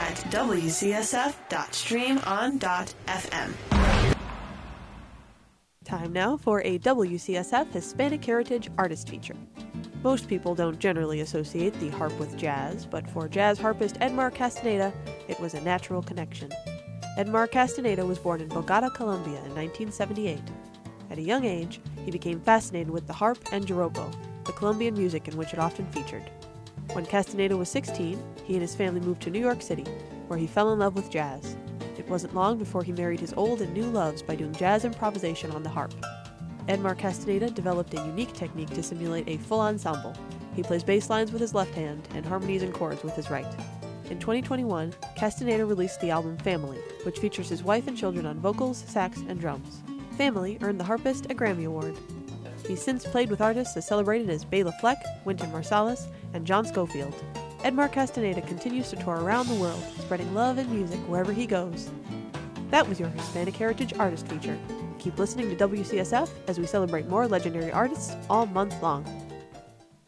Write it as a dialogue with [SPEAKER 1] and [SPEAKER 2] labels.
[SPEAKER 1] at wcsf.streamon.fm.
[SPEAKER 2] Time now for a WCSF Hispanic Heritage Artist Feature. Most people don't generally associate the harp with jazz, but for jazz harpist Edmar Castaneda, it was a natural connection. Edmar Castaneda was born in Bogota, Colombia in 1978. At a young age, he became fascinated with the harp and joropo, the Colombian music in which it often featured. When Castaneda was 16, he and his family moved to New York City, where he fell in love with jazz. It wasn't long before he married his old and new loves by doing jazz improvisation on the harp. Edmar Castaneda developed a unique technique to simulate a full ensemble. He plays bass lines with his left hand and harmonies and chords with his right. In 2021, Castaneda released the album Family, which features his wife and children on vocals, sax, and drums. Family earned the harpist a Grammy Award. He's since played with artists as celebrated as Bela Fleck, Wynton Marsalis, and John Scofield. Edmar Castaneda continues to tour around the world, spreading love and music wherever he goes. That was your Hispanic Heritage Artist Feature. Keep listening to WCSF as we celebrate more legendary artists all month long.